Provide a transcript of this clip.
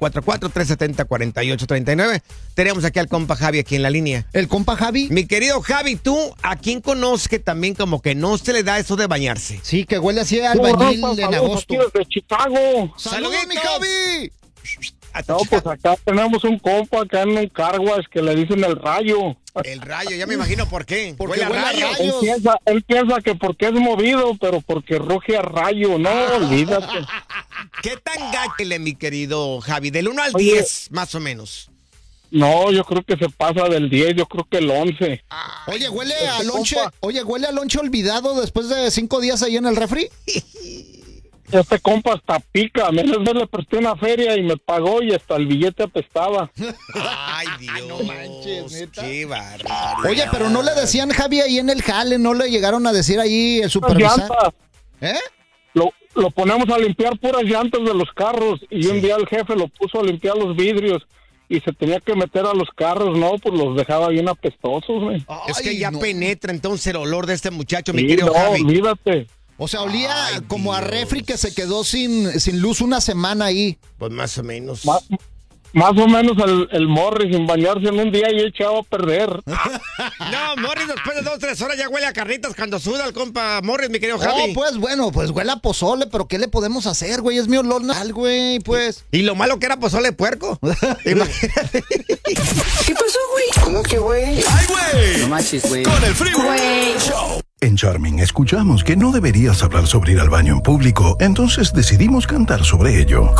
1844-370-4839. Tenemos aquí al compa Javi aquí en la línea. ¿El compa Javi? Mi querido Javi, ¿tú a quién conoces que también como que no se le da eso de bañarse? Sí, que huele así a albañil en agosto. De Chicago. ¡Saludos, mi Javi! No, pues acá tenemos un compa acá en un carwash que le dicen el Rayo. El Rayo, ya me imagino por qué. Porque huele a rayo. Él piensa que porque es movido, pero porque ruge a rayo. No, olvídate. ¿Qué tan gachele, mi querido Javi? Del 1 al Oye, 10, más o menos. No, yo creo que se pasa del 10, yo creo que el 11. Oye, huele a lonche. Oye, huele a lonche olvidado después de 5 días ahí en el refri. Este compa hasta pica. A menos le presté una feria y me pagó y hasta el billete apestaba. Ay, Dios. No manches, ¿neta? Qué barbaridad. Oye, pero no le decían Javi ahí en el jale, no le llegaron a decir ahí el supervisor. Llantas. ¿Eh? Lo ponemos a limpiar puras llantas de los carros y un día el jefe lo puso a limpiar los vidrios y se tenía que meter a los carros, ¿no? Pues los dejaba bien apestosos, güey. Es que ya penetra entonces el olor de este muchacho, mi Sí, querido no, Javi. olvídate. O sea, olía como a Dios. refri que se quedó sin luz una semana ahí. Pues más o menos. Más o menos el Morris sin bañarse en un día y echado a perder. No, Morris después de 2-3 horas ya huele a carnitas cuando suda el compa Morris, mi querido Javi. Oh, pues bueno, pues huele a pozole, pero ¿qué le podemos hacer, güey? Es mi olor natural, güey, pues. Y lo malo que era pozole de puerco. Imagínate. ¿Qué pasó, güey? ¿Cómo que, güey? ¡Ay, güey! No manches, güey. Con el Freeway Show. En Charming escuchamos que no deberías hablar sobre ir al baño en público, entonces decidimos cantar sobre ello.